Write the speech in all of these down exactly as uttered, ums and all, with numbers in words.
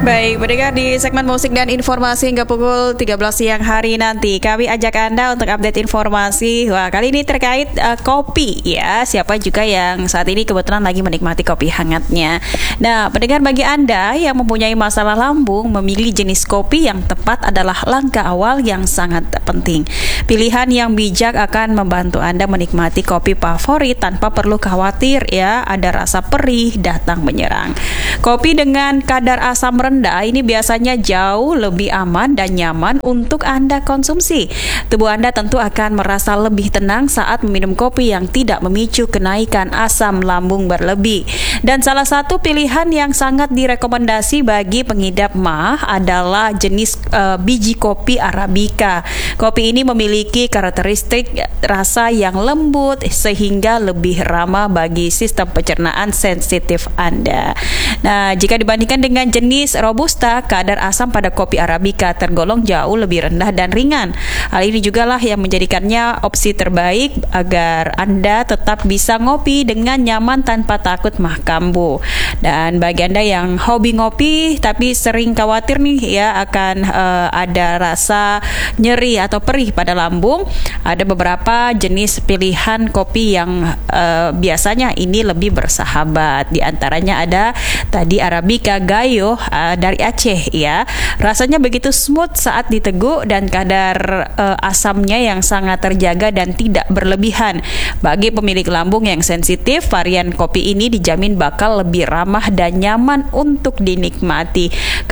Baik, pendengar, di segmen musik dan informasi hingga pukul tiga belas siang hari nanti kami ajak Anda untuk update informasi. Wah, kali ini terkait uh, kopi ya. Siapa juga yang saat ini kebetulan lagi menikmati kopi hangatnya. Nah, pendengar, bagi Anda yang mempunyai masalah lambung, memilih jenis kopi yang tepat adalah langkah awal yang sangat penting. Pilihan yang bijak akan membantu Anda menikmati kopi favorit tanpa perlu khawatir ya ada rasa perih datang menyerang. Kopi dengan kadar asam rendah rendah ini biasanya jauh lebih aman dan nyaman untuk Anda konsumsi. Tubuh Anda tentu akan merasa lebih tenang saat meminum kopi yang tidak memicu kenaikan asam lambung berlebih. Dan salah satu pilihan yang sangat direkomendasi bagi pengidap M A H adalah jenis uh, biji kopi Arabica. Kopi ini memiliki karakteristik rasa yang lembut sehingga lebih ramah bagi sistem pencernaan sensitif Anda. Nah, jika dibandingkan dengan jenis Robusta, kadar asam pada kopi Arabica tergolong jauh lebih rendah dan ringan. Hal ini jugalah yang menjadikannya opsi terbaik agar Anda tetap bisa ngopi dengan nyaman tanpa takut mah kambuh. Dan bagi Anda yang hobi ngopi tapi sering khawatir nih ya akan uh, ada rasa nyeri atau perih pada lambung, ada beberapa jenis pilihan kopi yang uh, biasanya ini lebih bersahabat. Di antaranya ada tadi Arabica Gayo uh, dari Aceh ya. Rasanya begitu smooth saat diteguk dan kadar uh, asamnya yang sangat terjaga dan tidak berlebihan. Bagi pemilik lambung yang sensitif, varian kopi ini dijamin bakal lebih ramah dan nyaman untuk dinikmati.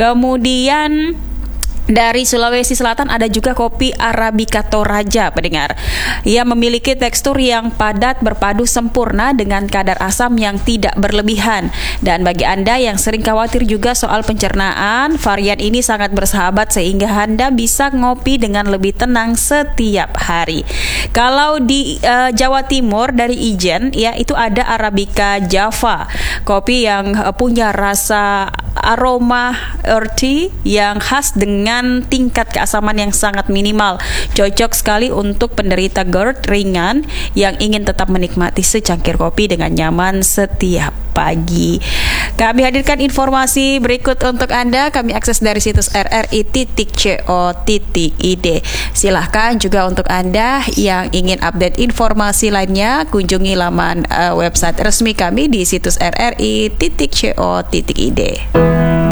Kemudian dari Sulawesi Selatan ada juga kopi Arabica Toraja, pendengar. Ia memiliki tekstur yang padat berpadu sempurna dengan kadar asam yang tidak berlebihan. Dan bagi Anda yang sering khawatir juga soal pencernaan, varian ini sangat bersahabat sehingga Anda bisa ngopi dengan lebih tenang setiap hari. Kalau di uh, Jawa Timur dari Ijen, ya itu ada Arabica Java, kopi yang uh, punya rasa aroma earthy yang khas dengan tingkat keasaman yang sangat minimal. Cocok sekali untuk penderita GERD ringan yang ingin tetap menikmati secangkir kopi dengan nyaman setiap pagi. Kami hadirkan informasi berikut untuk Anda. Kami akses dari situs r r i titik co titik i d. Silahkan juga untuk Anda yang ingin update informasi lainnya, kunjungi laman uh, website resmi kami di situs r r i titik co titik i d.